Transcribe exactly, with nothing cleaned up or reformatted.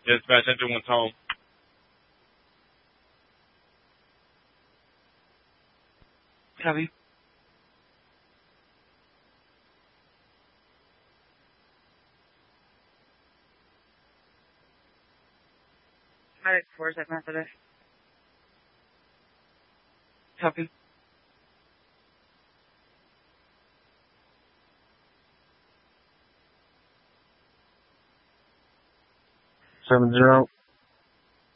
Dispatch, enter one's home. Copy. Medic four, Second Methodist. Copy. Seven zero.